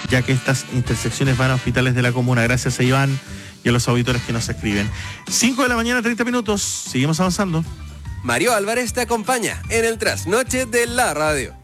ya que estas intersecciones van a hospitales de la comuna. Gracias a Iván y a los auditores que nos escriben. 5 de la mañana, 30 minutos. Seguimos avanzando. Mario Álvarez te acompaña en el trasnoche de la radio.